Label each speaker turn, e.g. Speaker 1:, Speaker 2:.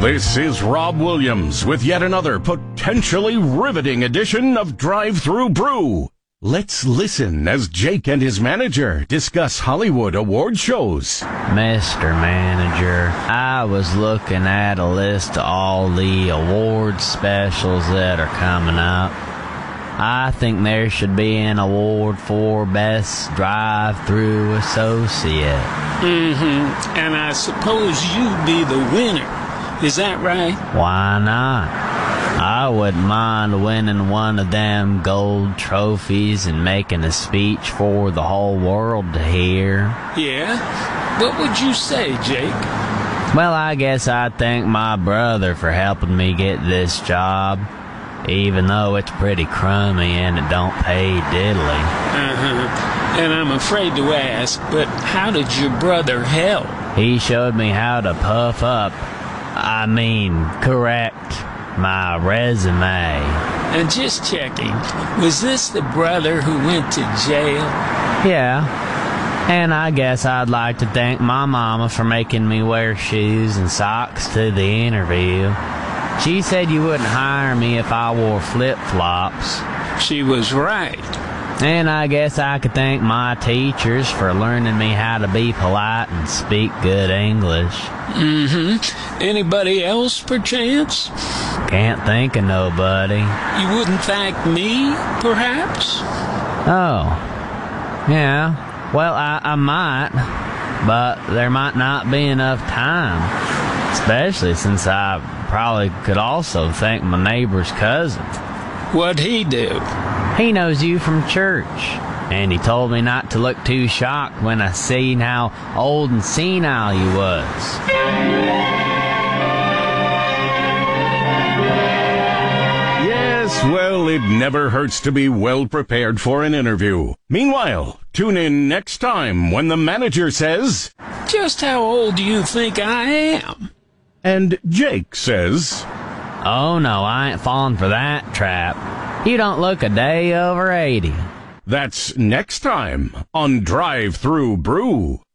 Speaker 1: This is Rob Williams with yet another potentially riveting edition of Drive Through Brew. Let's listen as Jake and his manager discuss Hollywood award shows.
Speaker 2: Mr. Manager, I was looking at a list of all the award specials that are coming up. I think there should be an award for Best Drive-Through Associate.
Speaker 3: And I suppose you'd be the winner. Is that right?
Speaker 2: Why not? I wouldn't mind winning one of them gold trophies and making a speech for the whole world to hear.
Speaker 3: Yeah? What would you say, Jake?
Speaker 2: Well, I guess I'd thank my brother for helping me get this job, even though it's pretty crummy and it don't pay diddly.
Speaker 3: And I'm afraid to ask, but how did your brother help?
Speaker 2: He showed me how to correct my resume.
Speaker 3: And just checking, was this the brother who went to jail?
Speaker 2: Yeah. And I guess I'd like to thank my mama for making me wear shoes and socks to the interview. She said you wouldn't hire me if I wore flip-flops.
Speaker 3: She was right.
Speaker 2: And I guess I could thank my teachers for learning me how to be polite and speak good English.
Speaker 3: Anybody else, perchance?
Speaker 2: Can't think of nobody.
Speaker 3: You wouldn't thank me, perhaps?
Speaker 2: Oh. Yeah. Well, I might, but there might not be enough time. Especially since I probably could also thank my neighbor's cousin.
Speaker 3: What'd he do?
Speaker 2: He knows you from church, and he told me not to look too shocked when I seen how old and senile you was.
Speaker 1: Yes, well, it never hurts to be well prepared for an interview. Meanwhile, tune in next time when the manager says,
Speaker 3: Just how old do you think I am?
Speaker 1: And Jake says,
Speaker 2: Oh no, I ain't falling for that trap. You don't look a day over 80.
Speaker 1: That's next time on Drive Through Brew.